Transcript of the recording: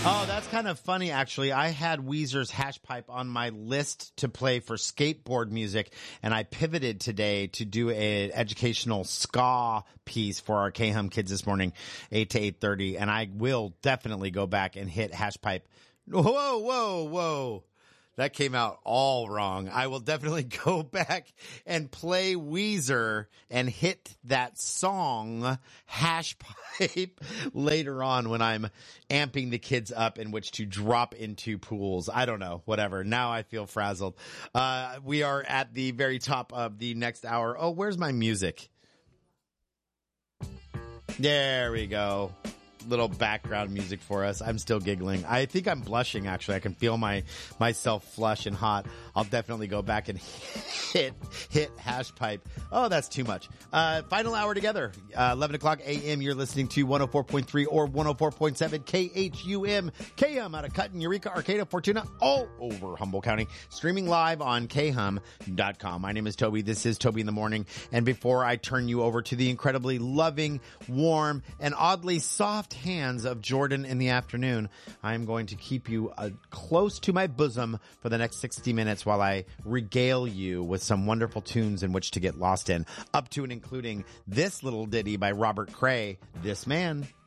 Oh, that's kind of funny, actually. I had Weezer's Hash Pipe on my list to play for skateboard music, and I pivoted today to do an educational ska piece for our K-Hum kids this morning, 8 to 8:30, and I will definitely go back and hit Hash Pipe. Whoa, whoa, whoa. That came out all wrong. I will definitely go back and play Weezer and hit that song, Hash Pipe, later on when I'm amping the kids up in which to drop into pools. I don't know, whatever. Now I feel frazzled. We are at the very top of the next hour. Oh, where's my music? There we go. Little background music for us. I'm still giggling. I think I'm blushing, actually. I can feel myself flush and hot. I'll definitely go back and hit Hash Pipe. Oh, that's too much. Final hour together. 11 o'clock a.m. You're listening to 104.3 or 104.7 KHUM. KHUM out of Cutton, Eureka, Arcata, Fortuna, all over Humboldt County. Streaming live on khum.com. My name is Toby. This is Toby in the Morning. And before I turn you over to the incredibly loving, warm, and oddly soft hands of Jordan in the afternoon, I am going to keep you close to my bosom for the next 60 minutes while I regale you with some wonderful tunes in which to get lost in, up to and including this little ditty by Robert Cray, This Man.